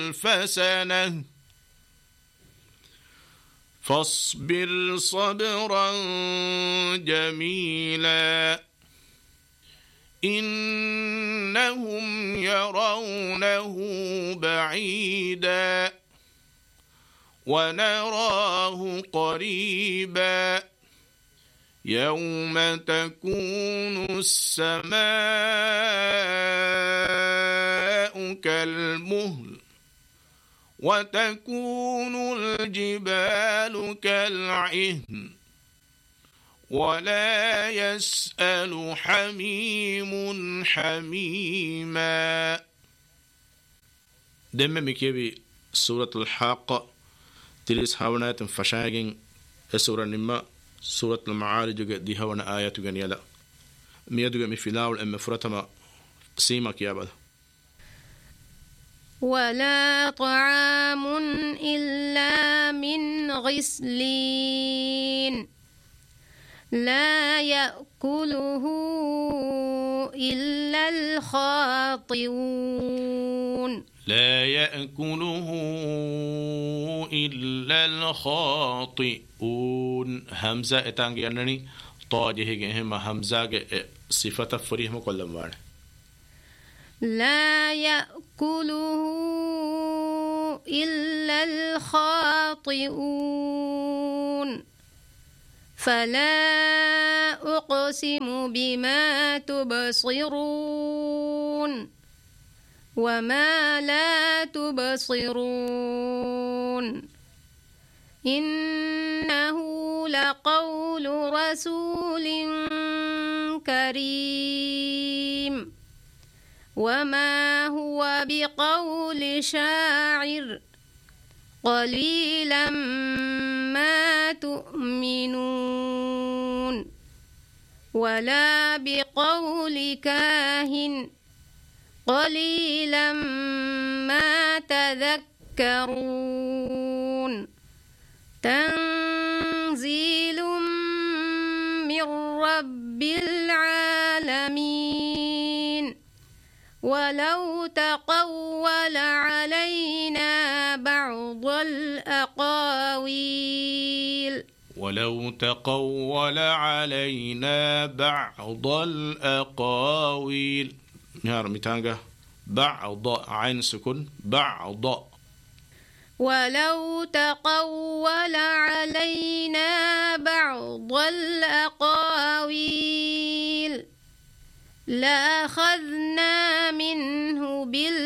ألف سنة فاصبر صبرا جميلا إنهم يرونه بعيدا ونراه قريبا يوم تكون السماء كالمهل وتكون الجبال كالعهن ولا يسأل حميم حميما. دم مكيبي سورة الحاقة تليس هاونات فشاقين سورة نما سورة المعارج دي هاونا آيات يلا ميادو مفلاول أم فرتما سيما كيابل. ولا طعام إلا من غسلين لا يأكله إلا الخاطئون. لا يأكله إلا الخاطئون. همزة اتانجي أنني طاجه هم همزة صفة فريهم كل مرة. لا يأكله إلا الخاطئون. فلا أقسم بما تبصرون وما لا تبصرون إنه لقول رسول كريم وما هو بقول شاعر قليلا ما تؤمنون ولا بقول كاهن قليلا ما تذكرون تنزيل من رب العالمين ولو تقول علينا بعض الأقاويل نهار ميتانجا بعض عين سكون بعض. ولو تقول علينا بعض الأقاويل لأخذنا منه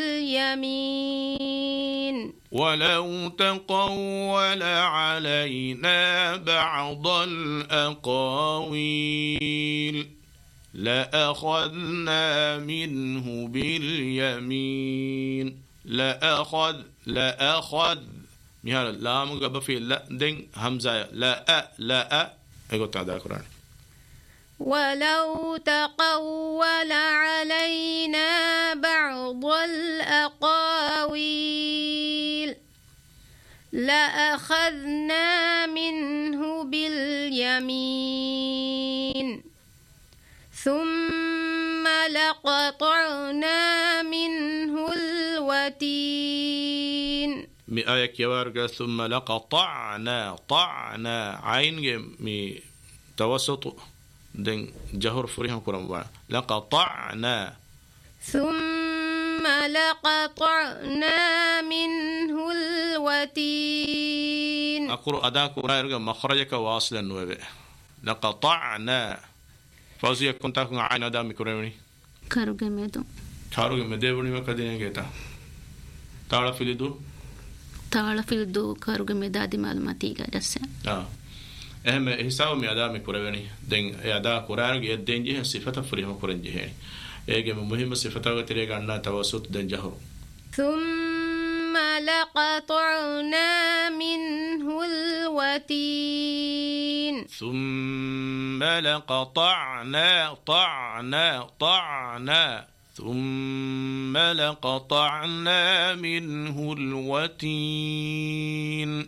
باليمين. ولو تقول علينا بعض الأقاويل لأخذنا منه باليمين. لأخذ مهار لام قبل في لا دين همزة لا أقول تعالى القرآن. ولو تقول علينا بعض الأقاويل لأخذنا منه باليمين ثم لقطعنا منه الوتين. آية كيوارجا ثم لقطعنا طعنا عين مي توسط دين جهر فريهم كرم لقطعنا ثم لقطعنا منه الوتين. أقول أداك ورأيك مخرجك واصلا نوبة لقطعنا فوزي كنت أكون عين أدامي كرمني كاروغي مدبوني ما كدين كيتا تعرف فيلدو كاروغي مدادي معلوماتي جالسة. أهم حساب مي أدامي كرمني دين أدا كرارج يدين جه صفة فريهم كرنجه إيه مهم صفة وتريق عنا توسط دين جهر. ثم لقطعنا منه الوتين. ثم لقطعنا طعنا ثم لقطعنا منه الوتين.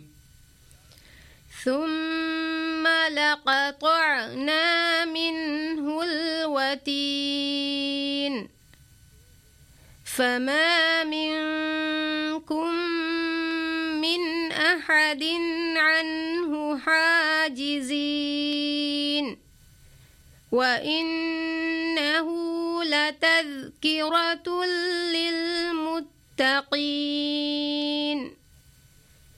ثم لقطعنا منه الوتين. فما منكم أحد عنه حاجزين وإنه لتذكرة للمتقين